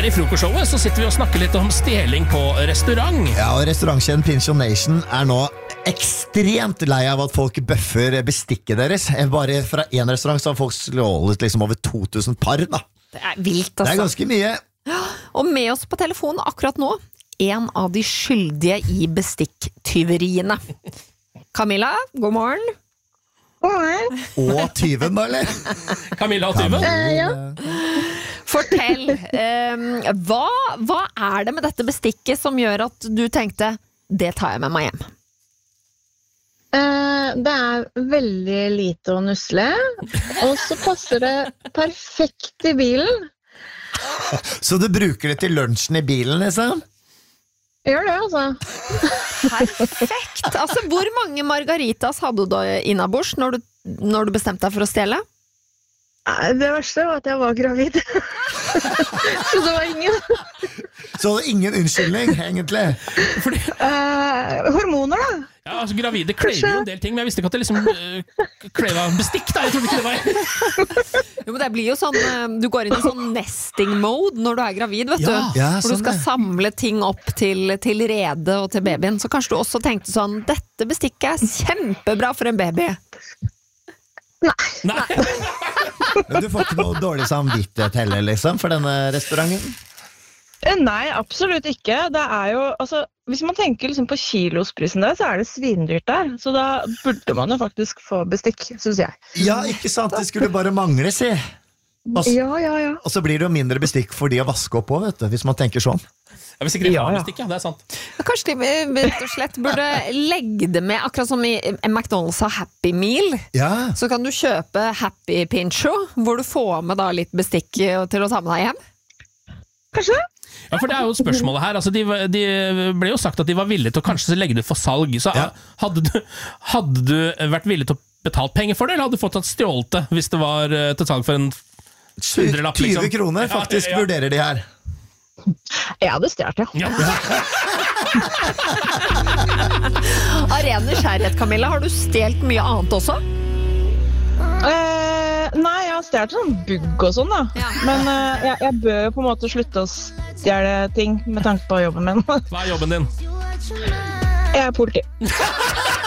Her I frokostshowet så sitter vi og snakker litt om stjeling på restaurant. Ja, og restaurantkjeden Pincho Nation nå ekstremt lei av at folk bøffer bestikket deres. Bare fra en restaurant så har folk slålet liksom over 2000 par da. Det vilt, altså. Det ganske mye. Og med oss på telefonen akkurat nå, en av de skyldige I bestikktyveriene. Camilla, god morgen. Og tyven da, eller? Camilla og tyven? Ja. Fortell, hva det med dette bestikket som gjør at du tenkte, det tar jeg med meg hjem? Det veldig lite å nusle, og så passer det perfekt I bilen. Så du bruker det til lunsjen I bilen, liksom? Gjør det, altså. Perfekt! Altså, hvor mange margaritas hadde du innabords når du bestemte deg for å stjele? Det verste var at jeg var gravid. Så det var ingen. Så ingen unnskyldning, egentlig? Fordi, hormoner da. ja, altså gravide klever jo en del ting, men jeg visste ikke at det liksom kleva bestikk da, jeg trodde ikke det var. Jo, men det blir jo sånn, du går inn I sånn nesting mode når du gravid, vet du. Ja, hvor du sånn skal det. samle ting opp til rede og til babyen. Så kanskje du også tenkte sånn, dette bestikket kjempebra for en baby. Nei. Men du får ikke noe dårlig samvittighet heller, liksom, for denne restauranten? Nei, absolutt ikke. Det jo, altså, hvis man tenker liksom på kilosprisen der, så det svindyrt der. Så da burde man jo faktisk få bestikk, synes jeg. Ja, ikke sant? Det skulle bare mangle, si. Ja. Og så blir det jo mindre bestikk for de å vaske opp på, vet du, hvis man tenker sånn. Jeg vil sikkert ha bestikk, ja, det sant. Kanskje de rett og slett burde legge det med, akkurat som I McDonald's har Happy Meal. Ja. Så kan du kjøpe Happy Pincho, hvor du får med da litt bestikk til å ta med deg hjem. Kanskje? Ja, for det jo spørsmålet her, altså de ble jo sagt at de var villige til å kanskje legge det for salg, så Ja. hadde du vært villig til å betale penger for det, eller hadde du fått stjålet det hvis det var til salg for en 100-lapp, 20 kroner faktisk Ja. vurderer de her. Jeg hadde stjert, ja. Ja. Av ren nysgjerrighet, Camilla, har du stjelt mye annet også? Nei, jeg har stjert sånn bugg og sånn da. Ja. Men jeg bør jo på en måte slutte å stjele ting med tanke på jobben min. Hva jobben din? Jeg politi.